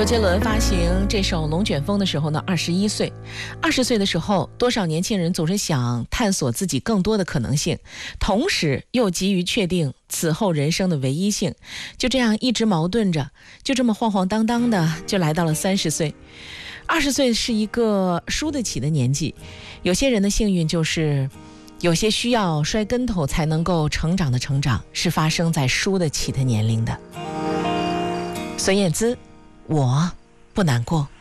周杰伦发行这首《龙卷风》的时候呢，21岁。20岁的时候，多少年轻人总是想探索自己更多的可能性，同时又急于确定此后人生的唯一性，就这样一直矛盾着，就这么晃晃荡荡的就来到了30岁。20岁是一个输得起的年纪，有些人的幸运就是有些需要摔跟头才能够成长的成长，是发生在输得起的年龄的。孙燕姿，我不难过。